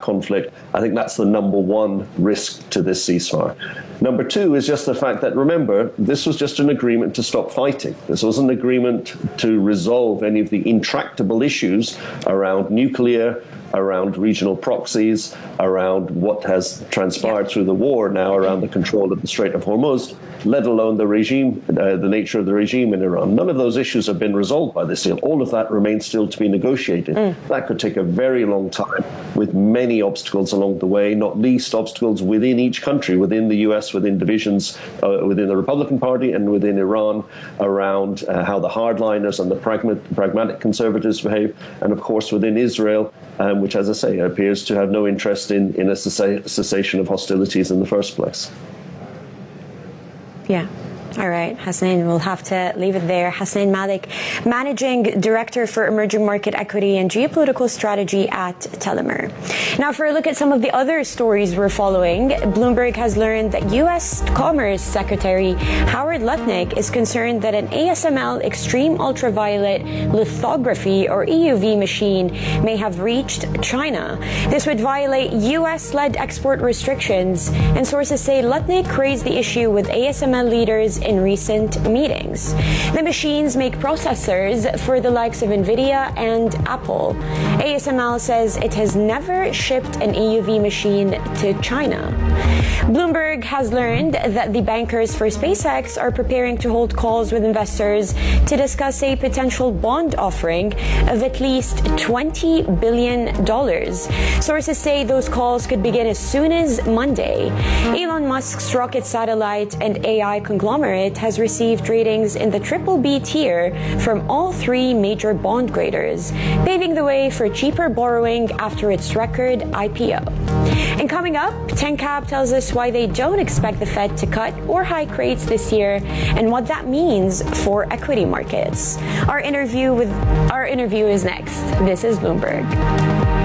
conflict. I think that's the number one risk to this ceasefire. Number two is just the fact that, remember, this was just an agreement to stop fighting. This was an agreement to resolve any of the intractable issues around nuclear, around regional proxies, around what has transpired through the war now around the control of the Strait of Hormuz, let alone the regime, the nature of the regime in Iran. None of those issues have been resolved by this deal. All of that remains still to be negotiated. That could take a very long time with many obstacles along the way, not least obstacles within each country, within the US, within divisions within the Republican Party and within Iran around how the hardliners and the pragmatic conservatives behave, and of course within Israel, which, as I say, appears to have no interest in a cessation of hostilities in the first place. Yeah. All right, Hasnain, we'll have to leave it there. Hasnain Malik, Managing Director for Emerging Market Equity and Geopolitical Strategy at Telemer. Now, for a look at some of the other stories we're following, Bloomberg has learned that U.S. Commerce Secretary Howard Lutnick is concerned that an ASML extreme ultraviolet lithography, or EUV machine, may have reached China. This would violate U.S.-led export restrictions, and sources say Lutnick raised the issue with ASML leaders in recent meetings. The machines make processors for the likes of NVIDIA and Apple. ASML says it has never shipped an EUV machine to China. Bloomberg has learned that the bankers for SpaceX are preparing to hold calls with investors to discuss a potential bond offering of at least $20 billion. Sources say those calls could begin as soon as Monday. Elon Musk's rocket satellite and AI conglomerate has received ratings in the BBB tier from all three major bond graders, paving the way for cheaper borrowing after its record IPO. And coming up, TenCap tells us why they don't expect the Fed to cut or hike rates this year and what that means for equity markets. Our interview is next. This is Bloomberg.